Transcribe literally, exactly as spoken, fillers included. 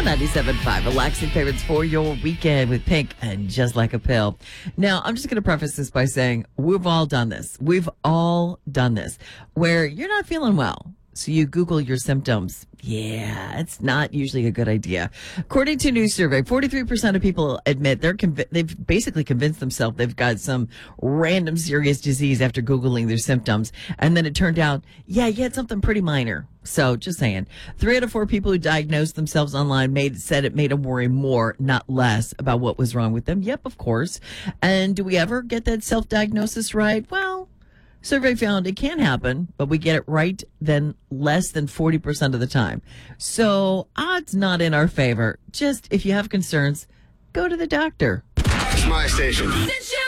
on ninety-seven point five. Relaxing favorites for your weekend with Pink and Just Like a Pill. Now, I'm just going to preface this by saying we've all done this. We've all done this where you're not feeling well. So you Google your symptoms. Yeah, it's not usually a good idea. According to a new survey, forty-three percent of people admit they're conv- they've basically convinced themselves they've got some random serious disease after Googling their symptoms. And then it turned out, yeah, you had something pretty minor. So just saying, three out of four people who diagnosed themselves online made said it made them worry more, not less, about what was wrong with them. Yep, of course. And do we ever get that self-diagnosis right? Well, survey found it can happen, but we get it right then less than forty percent of the time. So odds not in our favor. Just if you have concerns, go to the doctor. It's my station. Since you